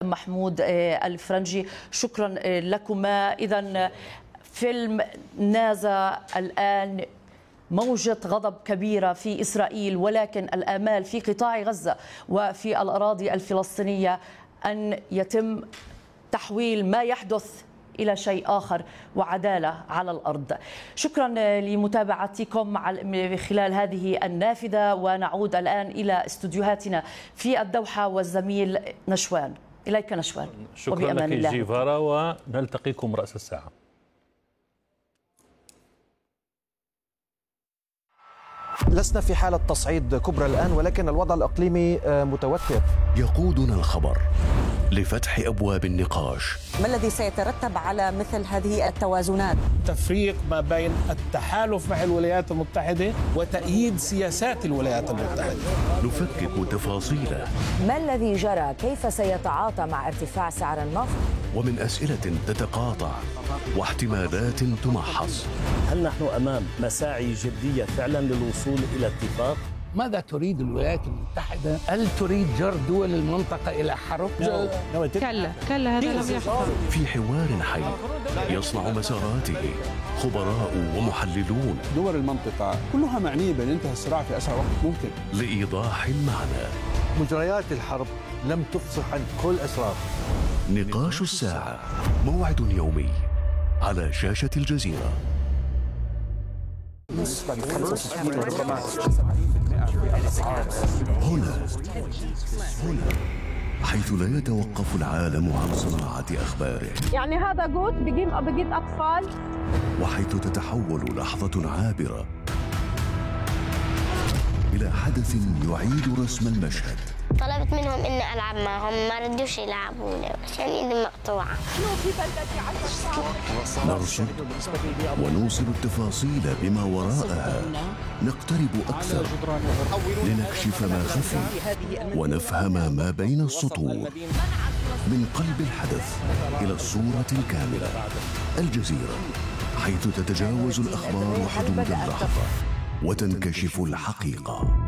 محمود الفرنجي. شكرا لكما. إذن فيلم نازا الآن موجة غضب كبيرة في إسرائيل، ولكن الآمال في قطاع غزة وفي الأراضي الفلسطينية أن يتم تحويل ما يحدث إلى شيء آخر وعدالة على الأرض. شكرا لمتابعتكم خلال هذه النافذة، ونعود الآن إلى استوديوهاتنا في الدوحة والزميل نشوان. إليك نشوان. شكرا لك جيفارا، ونلتقيكم رأس الساعة. لسنا في حالة تصعيد كبرى الآن، ولكن الوضع الإقليمي متوتر. يقودنا الخبر لفتح أبواب النقاش. ما الذي سيترتب على مثل هذه التوازنات؟ تفريق ما بين التحالف مع الولايات المتحدة وتأييد سياسات الولايات المتحدة. نفكك تفاصيله. ما الذي جرى؟ كيف سيتعاطى مع ارتفاع سعر النفط؟ ومن أسئلة تتقاطع واحتمالات تمحص. هل نحن أمام مساعي جدية فعلا للوصول إلى اتفاق؟ ماذا تريد الولايات المتحدة؟ هل تريد جر دول المنطقة إلى حرب؟ كلا هذا لم يحصل. في حوار حي يصنع مساراته خبراء ومحللون. دول المنطقة كلها معنية بأن ينتهي الصراع في أسرع وقت ممكن. لإيضاح المعنى. مجريات الحرب لم تفصح عن كل أسرار. نقاش الساعة، موعد يومي على شاشة الجزيرة. هنا حيث لا يتوقف العالم عن صناعة أخباره. يعني هذا جوت بجيب أطفال. وحيث تتحول لحظة عابرة إلى حدث يعيد رسم المشهد. طلبت منهم إني ألعب معهم، ما ردوش يلعبوني عشان إيدي مقطوعة. نرصد ونوصل التفاصيل بما وراءها، نقترب أكثر لنكشف ما خفي ونفهم ما بين السطور. من قلب الحدث إلى الصورة الكاملة. الجزيرة، حيث تتجاوز الأخبار حدود اللحظة وتنكشف الحقيقة.